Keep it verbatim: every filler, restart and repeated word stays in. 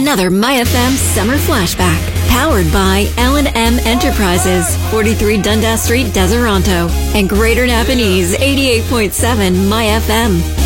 Another MyFM Summer Flashback. Powered by L and M Enterprises, forty-three Dundas Street, Deseronto, and Greater Napanese, eighty-eight point seven MyFM.